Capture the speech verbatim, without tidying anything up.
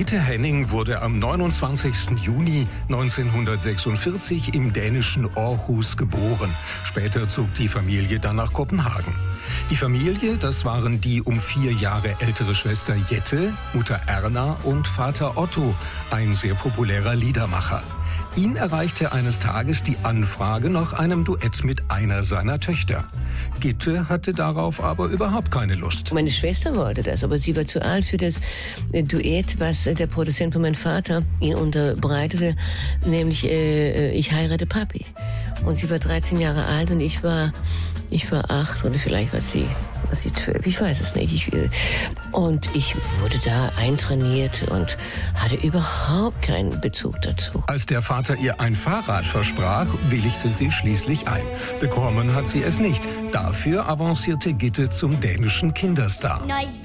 Gitte Henning wurde am neunundzwanzigsten Juni neunzehnhundertsechsundvierzig im dänischen Aarhus geboren. Später zog die Familie dann nach Kopenhagen. Die Familie, das waren die um vier Jahre ältere Schwester Jette, Mutter Erna und Vater Otto, ein sehr populärer Liedermacher. Ihn erreichte eines Tages die Anfrage nach einem Duett mit einer seiner Töchter. Gitte hatte darauf aber überhaupt keine Lust. Meine Schwester wollte das, aber sie war zu alt für das Duett, was der Produzent von meinem Vater ihn unterbreitete, nämlich äh, Ich heirate Papi. Und sie war dreizehn Jahre alt und ich war, ich war acht oder vielleicht war sie, war sie zwölf, ich weiß es nicht. Ich, und ich wurde da eintrainiert und hatte überhaupt keinen Bezug dazu. Als der Vater ihr ein Fahrrad versprach, willigte sie schließlich ein. Bekommen hat sie es nicht. Dafür avancierte Gitte zum dänischen Kinderstar.